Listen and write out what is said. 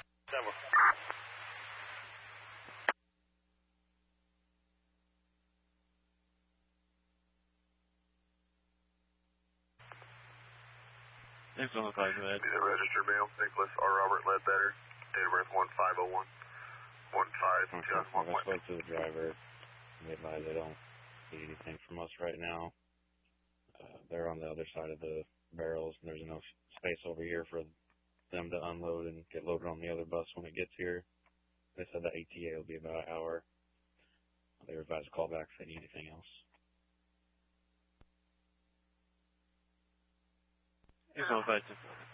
Several. Thanks for the call, go ahead. Be the registered male, Nicholas R. Robert Ledbetter, date of birth 1501. 15 I spoke to the driver. They advised they don't need anything from us right now. They're on the other side of the barrels, and there's enough space over here for them to unload and get loaded on the other bus when it gets here. They said the ATA will be about an hour. They were advised to call back if they need anything else. Here's 152.